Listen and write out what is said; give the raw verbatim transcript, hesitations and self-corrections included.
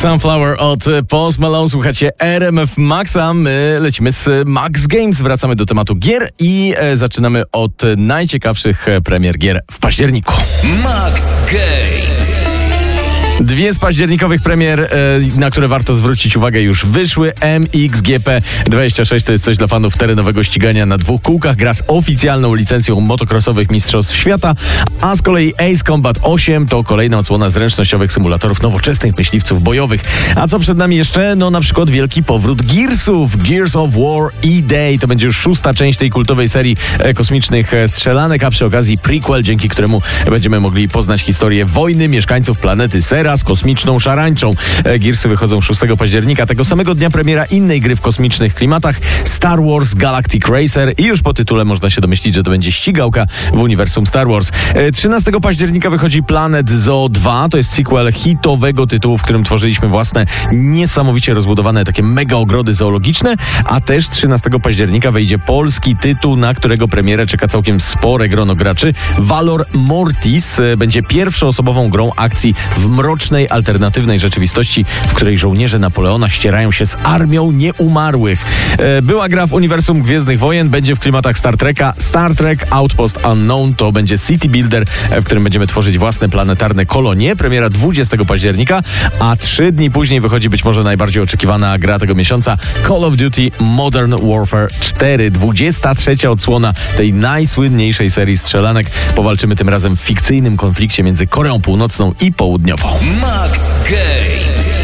Sunflower od Post Malone. Słuchacie R M F Maxa. My lecimy z Max Games. Wracamy do tematu gier i e, zaczynamy od najciekawszych premier gier w październiku. Max Games. Dwie z październikowych premier, e, na które warto zwrócić uwagę, już wyszły. M X G P dwadzieścia sześć to jest coś dla fanów terenowego ścigania na dwóch kółkach. Gra z oficjalną licencją motocrossowych mistrzostw świata. A z kolei Ace Combat osiem to kolejna odsłona zręcznościowych symulatorów nowoczesnych myśliwców bojowych. A co przed nami jeszcze? No na przykład wielki powrót Gearsów. Gears of War E-Day to będzie już szósta część tej kultowej serii e, kosmicznych e, strzelanek, a przy okazji prequel, dzięki któremu będziemy mogli poznać historię wojny mieszkańców planety Sera z kosmiczną szarańczą. Gearsy wychodzą szóstego października. Tego samego dnia premiera innej gry w kosmicznych klimatach, Star Wars Galactic Racer, i już po tytule można się domyślić, że to będzie ścigałka w uniwersum Star Wars. trzynastego października wychodzi Planet Zoo dwa. To jest sequel hitowego tytułu, w którym tworzyliśmy własne, niesamowicie rozbudowane takie mega ogrody zoologiczne, a też trzynastego października wejdzie polski tytuł, na którego premierę czeka całkiem spore grono graczy. Valor Mortis będzie pierwszoosobową grą akcji w mrocznej, alternatywnej rzeczywistości, w której żołnierze Napoleona ścierają się z armią nieumarłych. Była gra w uniwersum Gwiezdnych Wojen, będzie w klimatach Star Treka. Star Trek Outpost Unknown to będzie city builder, w którym będziemy tworzyć własne planetarne kolonie. Premiera dwudziestego października, a trzy dni później wychodzi być może najbardziej oczekiwana gra tego miesiąca, Call of Duty Modern Warfare cztery. dwudziesta trzecia odsłona tej najsłynniejszej serii strzelanek. Powalczymy tym razem w fikcyjnym konflikcie między Koreą Północną i Południową. Max Games.